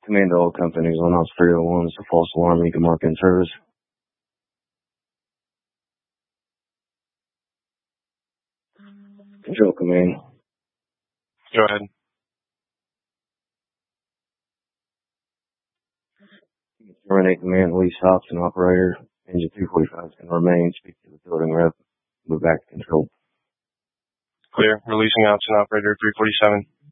Command to all companies on Ops 301 is a false alarm. You can mark in service. Control command. Go ahead. Terminate command, lease stops and operator. Engine 245 can remain. Speak to the building rep. Move back to control. Clear. Releasing ops and operator 347.